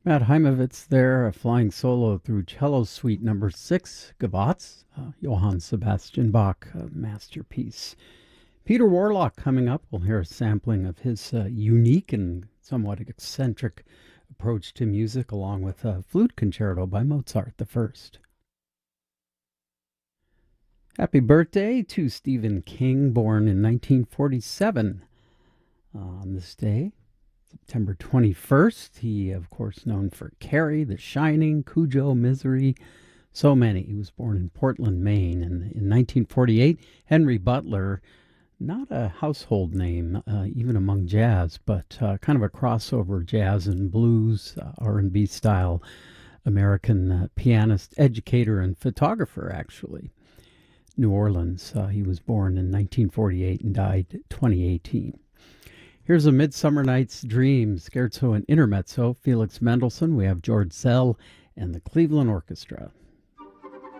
Matt Heimovitz there, a flying solo through cello suite number 6, Gavotte, Johann Sebastian Bach, a masterpiece. Peter Warlock coming up. We'll hear a sampling of his unique and somewhat eccentric approach to music, along with a flute concerto by Mozart the First. Happy birthday to Stephen King, born in 1947. On this day, September 21st, he, of course, known for Carrie, The Shining, Cujo, Misery, so many. He was born in Portland, Maine, and in 1948, Henry Butler, not a household name, even among jazz, but kind of a crossover jazz and blues, R&B style American pianist, educator, and photographer, actually. New Orleans. He was born in 1948 and died 2018. Here's A Midsummer Night's Dream, Scherzo and Intermezzo, Felix Mendelssohn. We have George Szell and the Cleveland Orchestra.